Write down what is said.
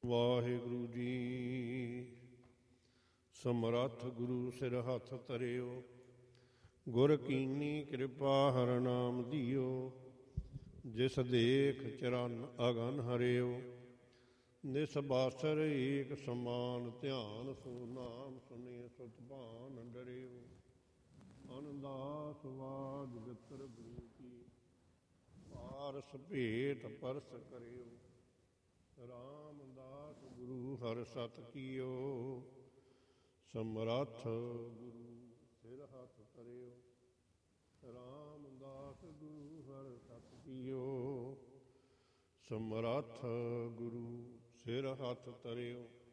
ਵਾਹਿਗੁਰੂ ਜੀ। ਸਮਰੱਥ ਗੁਰੂ ਸਿਰ ਹੱਥ ਧਰਿਓ, ਗੁਰ ਕੀਨੀ ਕਿਰਪਾ ਹਰਿ ਨਾਮ ਦਿਓ। ਜਿਸ ਦੇਖ ਚਰਨ ਅਗਨ ਹਰਿਓ, ਨਿਸਬਾਸਰ ਏਕ ਸਮਾਨ ਧਿਆਨ। ਸੋ ਨਾਮ ਸੁਨੇ ਸੁਤ ਭਾਨ ਡਰਿਓ। ਅਨਦਾਸ ਵਾਜ ਵਿਤਰ ਗੁਰੂ ਕੀ, ਪਾਰਸ ਭੇਟ ਪਰਸ ਕਰਿਓ। ਰਾਮਦਾਸ ਗੁਰੂ ਹਰਿ ਸਤ ਕੀਓ, ਸਮਰੱਥ ਗੁਰੂ ਸਿਰ ਹੱਥ ਧਰਿਓ। ਰਾਮਦਾਸ ਗੁਰੂ ਹਰਿ ਸਤ ਕੀਓ, ਸਮਰੱਥ ਗੁਰੂ ਸਿਰ ਹੱਥ ਧਰਿਓ।